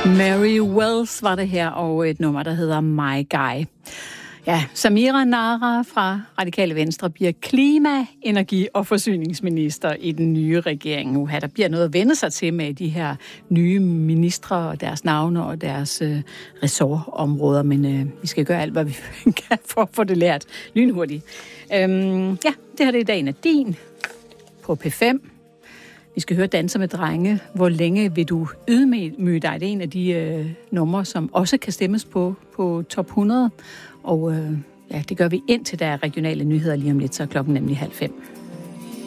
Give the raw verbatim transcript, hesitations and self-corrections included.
Mary Wells var det her, og et nummer, der hedder My Guy. Ja, Samira Nawa fra Radikale Venstre bliver klima-, energi- og forsyningsminister i den nye regering. Nu der bliver noget at vende sig til med de her nye ministre og deres navne og deres øh, ressortområder, men øh, vi skal gøre alt, hvad vi kan for at få det lært lynhurtigt. Øhm, ja, det her det er dagen af din på P fem. Vi skal høre Danser med drenge. Hvor længe vil du ydmyge dig? Det er en af de øh, numre, som også kan stemmes på på top hundrede. Og øh, ja, det gør vi indtil der er regionale nyheder lige om lidt, så klokken nemlig halv fem.